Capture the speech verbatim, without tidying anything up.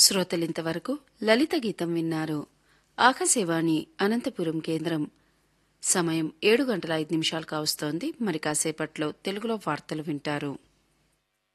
శ్రోతలింతవరకు లలిత గీతం విన్నారు. ఆకాశవాణి అనంతపురం కేంద్రం. సమయం ఏడు గంటల ఐదు నిమిషాలు కావస్తోంది. మరి కాసేపట్లో తెలుగులో వార్తలు వింటారు.